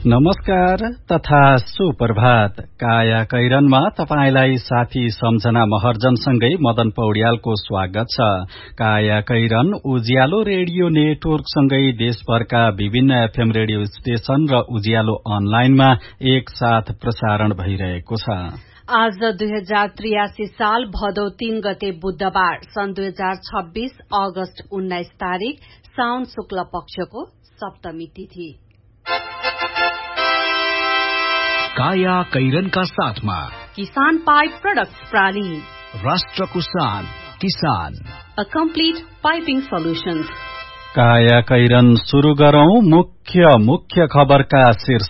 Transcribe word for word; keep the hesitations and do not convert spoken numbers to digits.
नमस्कार तथा सुप्रभात। काया कैरनमा तपाईलाई साथी सम्झना महर्जनसँगै मदन पौड्यालको स्वागत छ। काया कैरन उज्यालो रेडियो नेटवर्कसँगै देशभरका विभिन्न एफएम रेडियो स्टेशन र उज्यालो अनलाइनमा एक साथ प्रसारण भइरहेको छ। आज दुई हजार त्रियासी साल भदौ तीन गते बुधबार सन् दुई हजार छब्बीस अगस्त उन्नाइस तारीक साउन शुक्ल पक्षको सप्तमी तिथि। काया कैरनका साथमा किसान पाइप प्रोडक्ट्स प्राली, राष्ट्रको शान किसान, अ कम्प्लिट पाइपिङ सोल्युशन्स। काया कैरन शुरू गरौं। मुख्य मुख्य खबरका शीर्षक